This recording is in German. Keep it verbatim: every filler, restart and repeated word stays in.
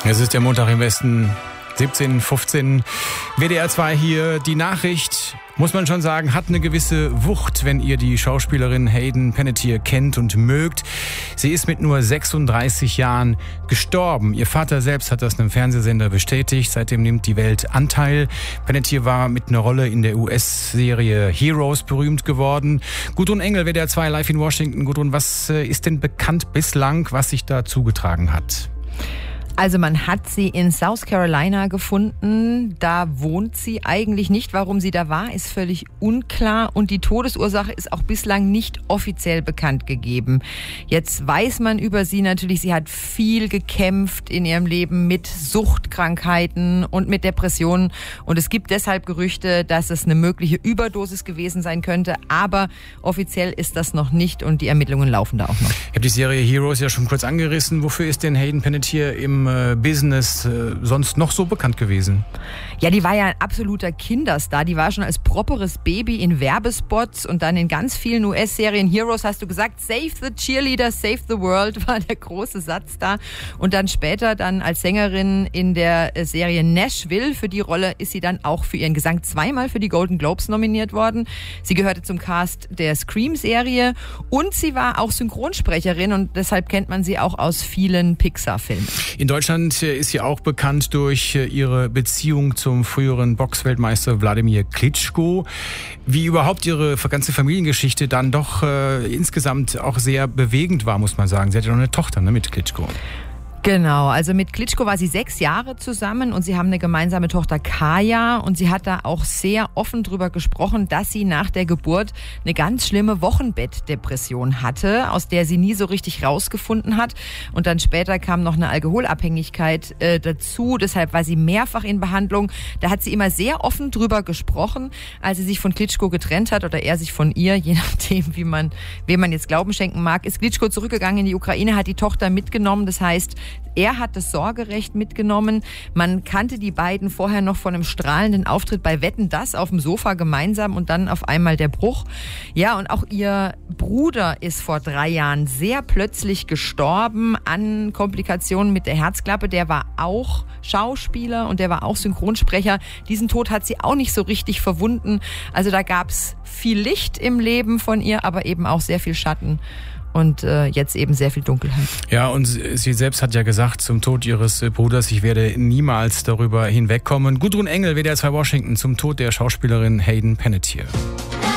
Es ist der Montag im Westen, siebzehn Uhr fünfzehn. W D R zwei hier. Die Nachricht, muss man schon sagen, hat eine gewisse Wucht, wenn ihr die Schauspielerin Hayden Panettiere kennt und mögt. Sie ist mit nur sechsunddreißig Jahren gestorben. Ihr Vater selbst hat das einem Fernsehsender bestätigt. Seitdem nimmt die Welt Anteil. Panettiere war mit einer Rolle in der U S-Serie Heroes berühmt geworden. Gudrun Engel, W D R zwei live in Washington. Gudrun, was ist denn bekannt bislang, was sich da zugetragen hat? Also man hat sie in South Carolina gefunden. Da wohnt sie eigentlich nicht. Warum sie da war, ist völlig unklar. Und die Todesursache ist auch bislang nicht offiziell bekannt gegeben. Jetzt weiß man über sie natürlich, sie hat viel gekämpft in ihrem Leben mit Suchtkrankheiten und mit Depressionen. Und es gibt deshalb Gerüchte, dass es eine mögliche Überdosis gewesen sein könnte. Aber offiziell ist das noch nicht und die Ermittlungen laufen da auch noch. Ich habe die Serie Heroes ja schon kurz angerissen. Wofür ist denn Hayden Panettiere im Business äh, sonst noch so bekannt gewesen? Ja, die war ja ein absoluter Kinderstar. Die war schon als properes Baby in Werbespots und dann in ganz vielen U S-Serien. Heroes hast du gesagt, save the cheerleader, save the world war der große Satz da. Und dann später dann als Sängerin in der Serie Nashville. Für die Rolle ist sie dann auch für ihren Gesang zweimal für die Golden Globes nominiert worden. Sie gehörte zum Cast der Scream-Serie und sie war auch Synchronsprecherin und deshalb kennt man sie auch aus vielen Pixar-Filmen. In Deutschland ist sie auch bekannt durch ihre Beziehung zum früheren Boxweltmeister Wladimir Klitschko. Wie überhaupt ihre ganze Familiengeschichte dann doch äh, insgesamt auch sehr bewegend war, muss man sagen. Sie hat ja noch eine Tochter, ne, mit Klitschko. Genau, also mit Klitschko war sie sechs Jahre zusammen und sie haben eine gemeinsame Tochter Kaja und sie hat da auch sehr offen drüber gesprochen, dass sie nach der Geburt eine ganz schlimme Wochenbettdepression hatte, aus der sie nie so richtig rausgefunden hat und dann später kam noch eine Alkoholabhängigkeit äh, dazu, deshalb war sie mehrfach in Behandlung. Da hat sie immer sehr offen drüber gesprochen, als sie sich von Klitschko getrennt hat oder er sich von ihr, je nachdem, wie man, wem man jetzt Glauben schenken mag, ist Klitschko zurückgegangen in die Ukraine, hat die Tochter mitgenommen, das heißt, er hat das Sorgerecht mitgenommen. Man kannte die beiden vorher noch von einem strahlenden Auftritt bei Wetten, dass auf dem Sofa gemeinsam und dann auf einmal der Bruch. Ja, und auch ihr Bruder ist vor drei Jahren sehr plötzlich gestorben an Komplikationen mit der Herzklappe. Der war auch Schauspieler und der war auch Synchronsprecher. Diesen Tod hat sie auch nicht so richtig verwunden. Also da gab es viel Licht im Leben von ihr, aber eben auch sehr viel Schatten. Und äh, jetzt eben sehr viel Dunkelheit. Ja, und sie selbst hat ja gesagt zum Tod ihres Bruders, ich werde niemals darüber hinwegkommen. Gudrun Engel, W D R zwei Washington, zum Tod der Schauspielerin Hayden Panettiere.